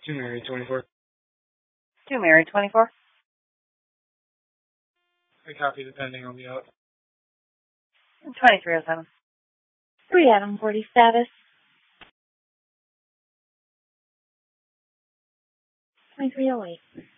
2 married, 24. 2 married, 24. I copy depending on the out. 2307. 3 Adam 40 status. 2308.